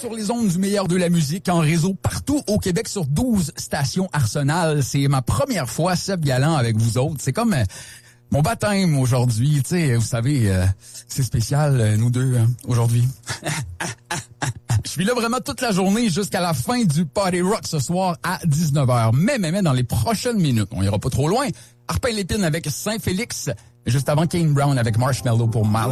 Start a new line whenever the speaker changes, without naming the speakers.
sur les ondes du meilleur de la musique en réseau partout au Québec sur 12 stations Arsenal. C'est ma première fois, Seb Galland, avec vous autres. C'est comme mon baptême aujourd'hui. Tu sais, vous savez, c'est spécial, nous deux, aujourd'hui. Je suis là vraiment toute la journée jusqu'à la fin du Party Rock ce soir à 19h. Mais, dans les prochaines minutes, on ira pas trop loin. Arpin Lépine avec Saint-Félix. Juste avant Kane Brown avec Marshmello pour Mal.